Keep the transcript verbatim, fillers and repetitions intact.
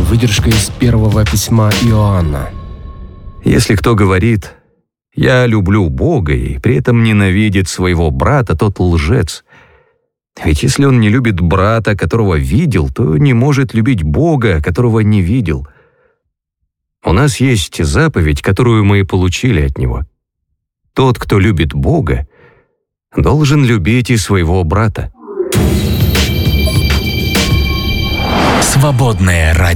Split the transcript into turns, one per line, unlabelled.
Выдержка из первого письма Иоанна.
Если кто говорит: «Я люблю Бога», и при этом ненавидит своего брата, тот лжец. Ведь если он не любит брата, которого видел, то не может любить Бога, которого не видел. У нас есть заповедь, которую мы получили от Него. Тот, кто любит Бога, должен любить и своего брата.
Свободное радио.